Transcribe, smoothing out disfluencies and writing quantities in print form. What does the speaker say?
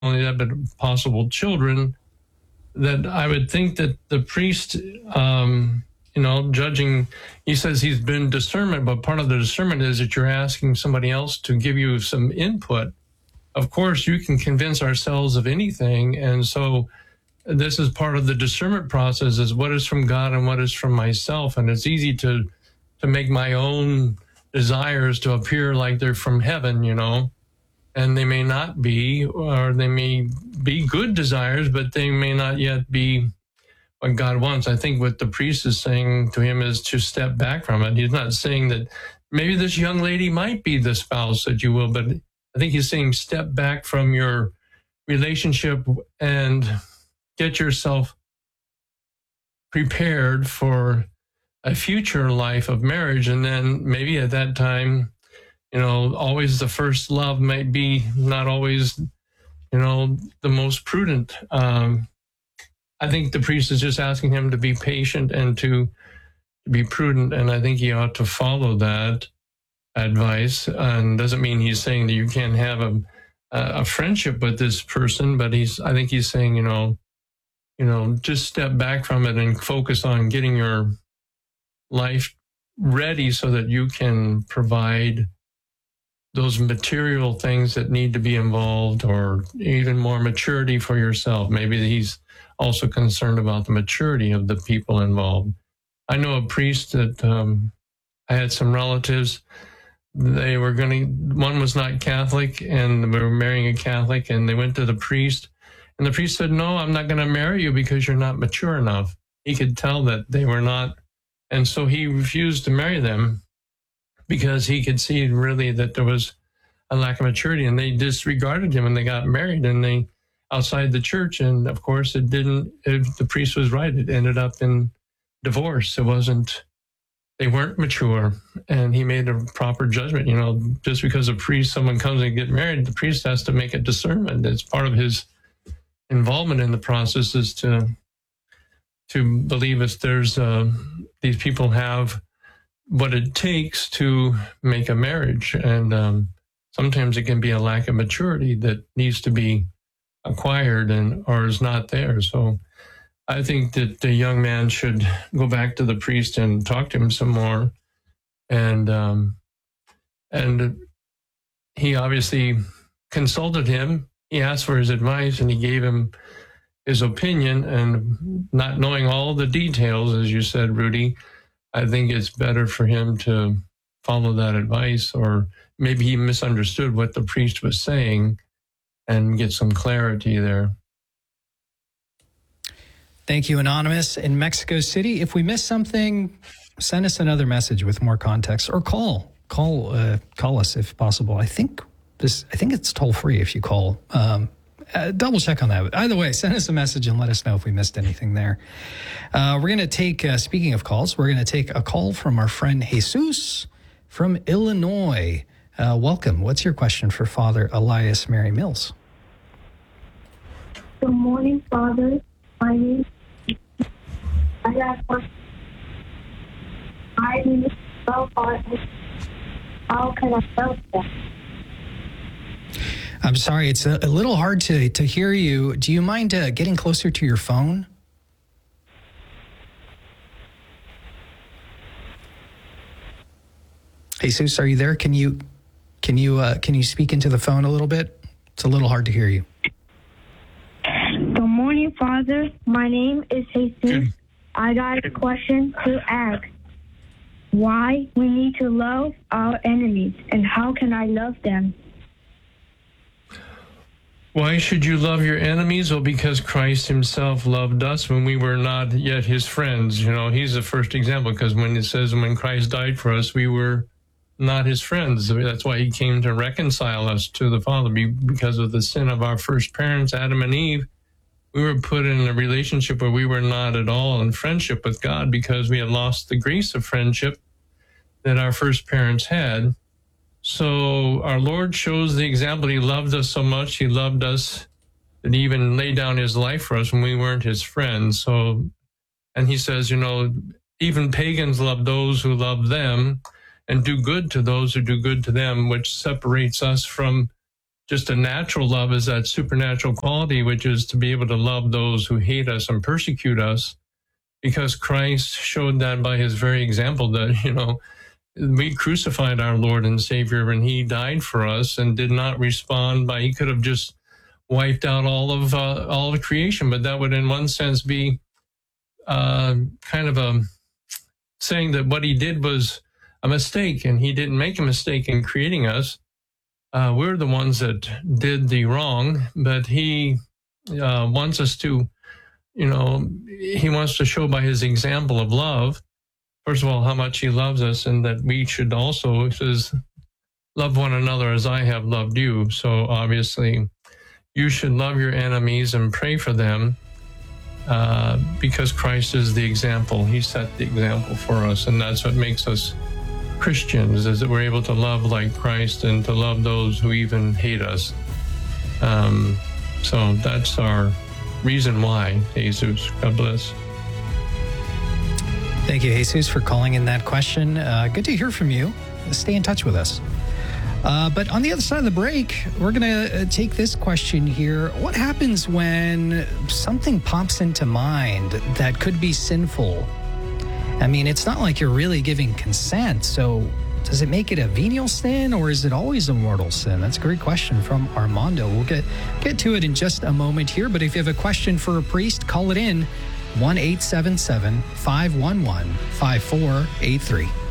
only that, but possible children, that I would think that the priest, judging, he says he's been discernment, but part of the discernment is that you're asking somebody else to give you some input. Of course, you can convince ourselves of anything. And so this is part of the discernment process, is what is from God and what is from myself. And it's easy to make my own desires to appear like they're from heaven, and they may not be, or they may be good desires, but they may not yet be what God wants. I think what the priest is saying to him is to step back from it. He's not saying that maybe this young lady might be the spouse that you will, but I think he's saying step back from your relationship and get yourself prepared for a future life of marriage. And then maybe at that time, always the first love might be not always, the most prudent. I think the priest is just asking him to be patient and to be prudent. And I think he ought to follow that advice. And doesn't mean he's saying that you can't have a friendship with this person, but I think he's saying, just step back from it and focus on getting your life ready so that you can provide those material things that need to be involved, or even more maturity for yourself. Maybe he's also concerned about the maturity of the people involved. I know a priest that I had some relatives. They were one was not Catholic, and they were marrying a Catholic, and they went to the priest, and the priest said, "No, I'm not going to marry you because you're not mature enough." He could tell that they were not, and so he refused to marry them because he could see really that there was a lack of maturity, and they disregarded him, and they got married, and they outside the church, and of course the priest was right. It ended up in divorce. They weren't mature, and he made a proper judgment. Just because someone comes and get married, the priest has to make a discernment. It's part of his involvement in the process is to believe if there's these people have what it takes to make a marriage. And sometimes it can be a lack of maturity that needs to be acquired or is not there. So I think that the young man should go back to the priest and talk to him some more. And he obviously consulted him. He asked for his advice, and he gave him his opinion. And not knowing all the details, as you said, Rudy, I think it's better for him to follow that advice, or maybe he misunderstood what the priest was saying, and get some clarity there. Thank you, Anonymous in Mexico City. If we missed something, send us another message with more context, or call us if possible. I think it's toll free if you call. Double check on that. Either way, send us a message and let us know if we missed anything there. We're going to take, speaking of calls, we're going to take a call from our friend Jesus from Illinois. Welcome. What's your question for Father Elias Mary Mills? Good morning, Father. My name is... I have a question. I need to know how can I help them? I'm sorry, it's a little hard to hear you. Do you mind getting closer to your phone? Jesus, are you there? Can you speak into the phone a little bit? It's a little hard to hear you. Good morning, Father. My name is Jesus. I got a question to ask. Why we need to love our enemies, and how can I love them? Why should you love your enemies? Well, because Christ himself loved us when we were not yet his friends. He's the first example, because when it says when Christ died for us, we were not his friends. That's why he came to reconcile us to the Father. Because of the sin of our first parents, Adam and Eve, we were put in a relationship where we were not at all in friendship with God, because we had lost the grace of friendship that our first parents had. So our Lord shows the example. He loved us so much. He loved us that he even laid down his life for us when we weren't his friends. And he says, even pagans love those who love them, and do good to those who do good to them, which separates us from just a natural love is that supernatural quality, which is to be able to love those who hate us and persecute us, because Christ showed that by his very example that, we crucified our Lord and Savior and he died for us and did not respond by, he could have just wiped out all of creation, but that would in one sense be kind of saying that what he did was a mistake, and he didn't make a mistake in creating us. We're the ones that did the wrong, but he wants us to, he wants to show by his example of love, first of all, how much he loves us, and that we should also, it says, love one another as I have loved you. So obviously, you should love your enemies and pray for them, because Christ is the example. He set the example for us, and that's what makes us Christians, is that we're able to love like Christ and to love those who even hate us. So that's our reason why, Jesus. God bless. Thank you, Jesus, for calling in that question. Good to hear from you. Stay in touch with us. But on the other side of the break, we're going to take this question here. What happens when something pops into mind that could be sinful? I mean, it's not like you're really giving consent. So does it make it a venial sin, or is it always a mortal sin? That's a great question from Armando. We'll get to it in just a moment here. But if you have a question for a priest, call it in 1-877-511-5483.